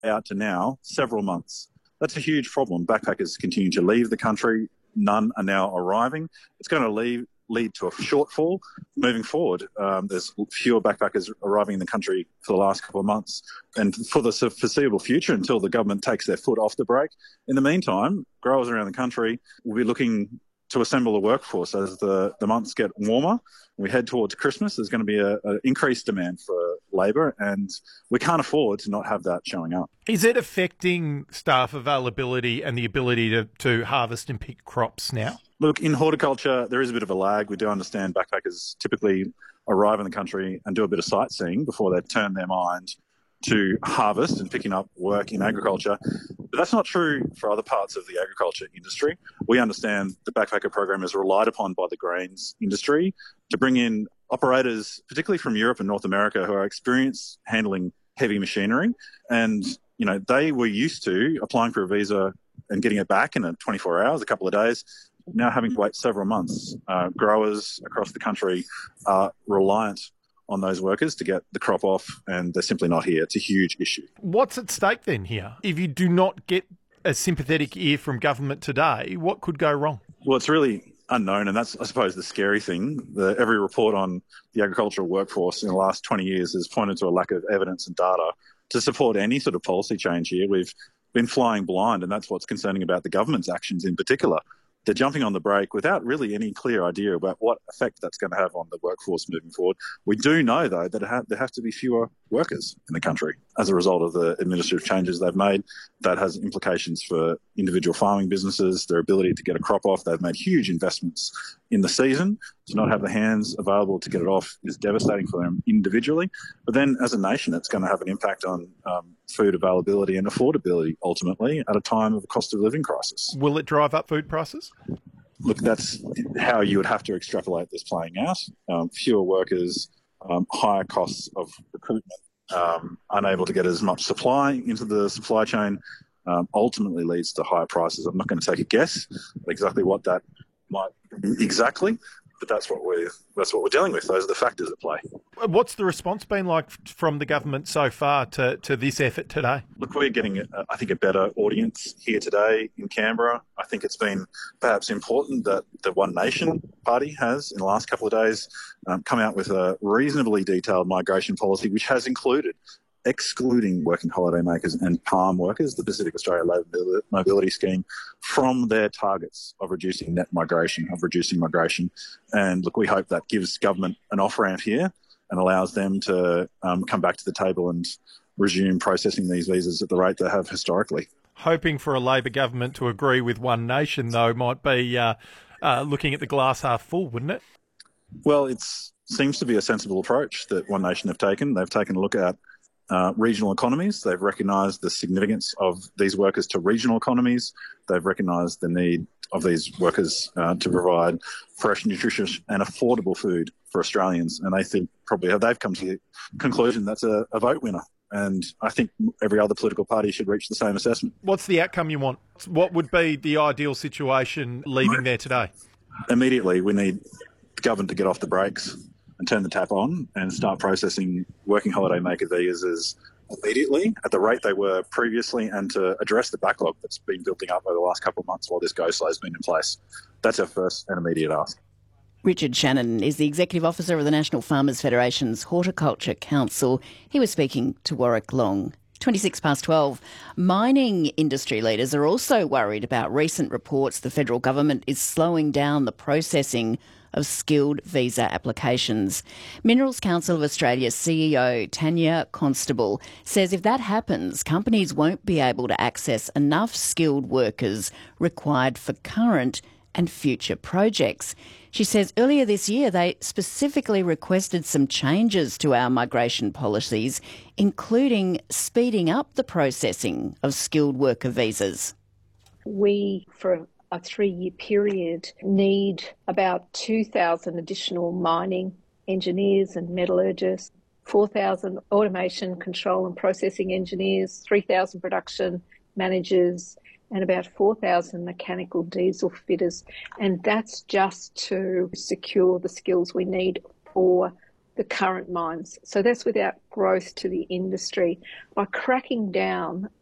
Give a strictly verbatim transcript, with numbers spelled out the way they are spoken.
out to now several months. That's a huge problem. Backpackers continue to leave the country. None are now arriving. It's going to leave, lead to a shortfall moving forward. Um, there's fewer backpackers arriving in the country for the last couple of months and for the foreseeable future until the government takes their foot off the brake. In the meantime, growers around the country will be looking to assemble a workforce as the, the months get warmer. We head towards Christmas. There's going to be an increased demand for labour, and we can't afford to not have that showing up. Is it affecting staff availability and the ability to, to harvest and pick crops now? Look, in horticulture, there is a bit of a lag. We do understand backpackers typically arrive in the country and do a bit of sightseeing before they turn their mind to harvest and picking up work in agriculture. But that's not true for other parts of the agriculture industry. We understand the backpacker program is relied upon by the grains industry to bring in operators, particularly from Europe and North America, who are experienced handling heavy machinery. And, you know, they were used to applying for a visa and getting it back in twenty-four hours, a couple of days, now having to wait several months. Uh, growers across the country are reliant on those workers to get the crop off, and they're simply not here. It's a huge issue. What's at stake then here? If you do not get a sympathetic ear from government today, what could go wrong? Well, it's really unknown, and that's, I suppose, the scary thing. The, every report on the agricultural workforce in the last twenty years has pointed to a lack of evidence and data to support any sort of policy change here. We've been flying blind, and that's what's concerning about the government's actions in particular. They're jumping on the brake without really any clear idea about what effect that's going to have on the workforce moving forward. We do know, though, that it ha- there have to be fewer workers in the country as a result of the administrative changes they've made. That has implications for individual farming businesses, their ability to get a crop off. They've made huge investments in the season. To not have the hands available to get it off is devastating for them individually. But then as a nation, it's going to have an impact on um, food availability and affordability, ultimately, at a time of a cost of living crisis. Will it drive up food prices? Look, that's how you would have to extrapolate this playing out. Um, fewer workers, um, higher costs of recruitment, um, unable to get as much supply into the supply chain, um, ultimately leads to higher prices. I'm not going to take a guess at exactly what that might be exactly, but that's what we're that's what we're dealing with. Those are the factors at play. What's the response been like from the government so far to, to this effort today? Look, we're getting, a, I think, a better audience here today in Canberra. I think it's been perhaps important that the One Nation Party has, in the last couple of days, um, come out with a reasonably detailed migration policy, which has included excluding working holiday makers and palm workers, the Pacific Australia Labour Mobility Scheme, from their targets of reducing net migration, of reducing migration. And look, we hope that gives government an off-ramp here and allows them to um, come back to the table and resume processing these visas at the rate they have historically. Hoping for a Labor government to agree with One Nation, though, might be uh, uh, looking at the glass half full, wouldn't it? Well, it seems to be a sensible approach that One Nation have taken. They've taken a look at Uh, regional economies. They've recognised the significance of these workers to regional economies. They've recognised the need of these workers uh, to provide fresh, nutritious and affordable food for Australians. And they think probably they've come to the conclusion that's a, a vote winner. And I think every other political party should reach the same assessment. What's the outcome you want? What would be the ideal situation leaving there today? Immediately, we need the government to get off the brakes and turn the tap on and start processing working holiday maker visas immediately at the rate they were previously, and to address the backlog that's been building up over the last couple of months while this go-slow has been in place. That's our first and immediate ask. Richard Shannon is the Executive Officer of the National Farmers Federation's Horticulture Council. He was speaking to Warwick Long. twenty-six past twelve. Mining industry leaders are also worried about recent reports the federal government is slowing down the processing of skilled visa applications. Minerals Council of Australia's C E O, Tanya Constable, says if that happens, companies won't be able to access enough skilled workers required for current and future projects. She says earlier this year they specifically requested some changes to our migration policies, including speeding up the processing of skilled worker visas. We, for a three-year period, need about two thousand additional mining engineers and metallurgists, four thousand automation, control and processing engineers, three thousand production managers, and about four thousand mechanical diesel fitters. And that's just to secure the skills we need for the current mines. So that's without growth to the industry. By cracking down